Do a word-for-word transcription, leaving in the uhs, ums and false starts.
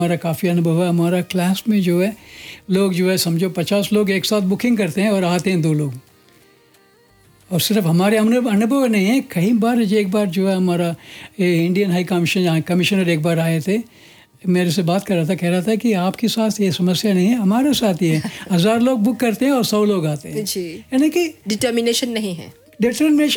हमारा काफ़ी अनुभव है। हमारा क्लास में जो है लोग जो है समझो पचास लोग एक साथ बुकिंग करते हैं और आते हैं दो लोग। और सिर्फ हमारे अनुभव अनुभव नहीं है, कई बार एक बार जो है हमारा इंडियन हाई कमीशन कमिश्नर एक बार आए थे, मेरे से बात कर रहा था, कह रहा था कि आपके साथ ये समस्या नहीं है, हमारे साथ ये है। हज़ार लोग बुक करते हैं और सौ लोग आते हैं। जी, यानी कि डिटर्मिनेशन नहीं है। डिटर्मिनेशन